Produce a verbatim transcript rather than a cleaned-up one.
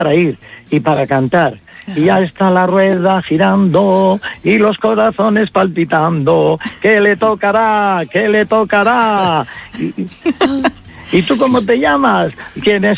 reír y para cantar. Y ya está la rueda girando y los corazones palpitando. ¿Qué le tocará? ¿Qué le tocará? ¿Y, y tú cómo te llamas? ¿Quién es